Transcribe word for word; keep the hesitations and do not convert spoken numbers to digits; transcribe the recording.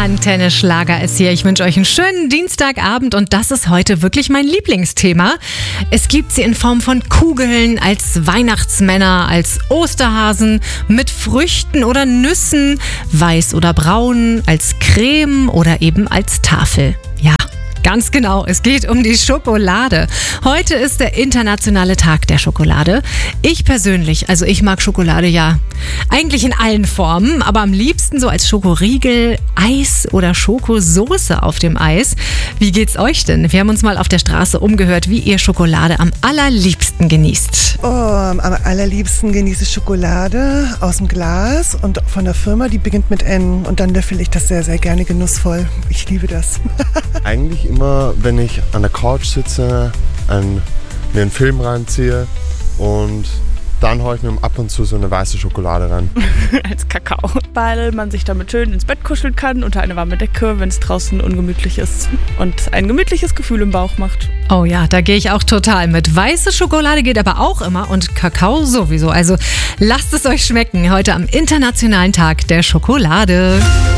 Antenne Schlager ist hier. Ich wünsche euch einen schönen Dienstagabend und das ist heute wirklich mein Lieblingsthema. Es gibt sie in Form von Kugeln, als Weihnachtsmänner, als Osterhasen, mit Früchten oder Nüssen, weiß oder braun, als Creme oder eben als Tafel. Ja. Ganz genau, es geht um die Schokolade. Heute ist der internationale Tag der Schokolade. Ich persönlich, also ich mag Schokolade ja eigentlich in allen Formen, aber am liebsten so als Schokoriegel, Eis oder Schokosoße auf dem Eis. Wie geht's euch denn? Wir haben uns mal auf der Straße umgehört, wie ihr Schokolade am allerliebsten genießt. Oh, am allerliebsten genieße ich Schokolade aus dem Glas und von der Firma, die beginnt mit N und dann löffel ich das sehr, sehr gerne genussvoll. Ich liebe das. Eigentlich immer, wenn ich an der Couch sitze, ein, mir einen Film reinziehe und dann haue ich mir ab und zu so eine weiße Schokolade rein. Als Kakao. Weil man sich damit schön ins Bett kuscheln kann, unter eine warme Decke, wenn es draußen ungemütlich ist und ein gemütliches Gefühl im Bauch macht. Oh ja, da gehe ich auch total mit. Weiße Schokolade geht aber auch immer und Kakao sowieso. Also lasst es euch schmecken, heute am Internationalen Tag der Schokolade.